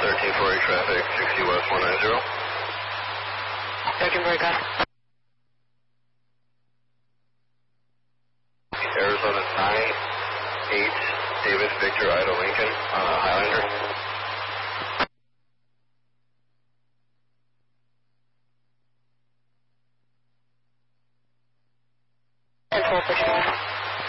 1340 traffic, 60 West 190. 1340, got it. Arizona 98, David Victor Ida Lincoln, Highlander. And 12 pushing.